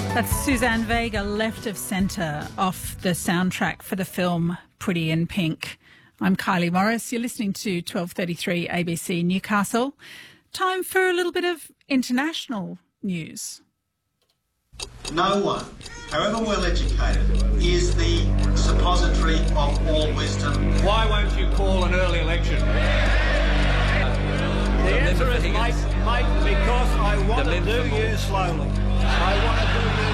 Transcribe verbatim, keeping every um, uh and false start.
That's Suzanne Vega, Left of Centre, off the soundtrack for the film Pretty in Pink. I'm Kylie Morris. You're listening to twelve thirty-three A B C Newcastle. Time for a little bit of international news. No one, however well educated, is the suppository of all wisdom. Why won't you call an early election? The answer is, mate, mate, because I want to do you slowly. I want to do you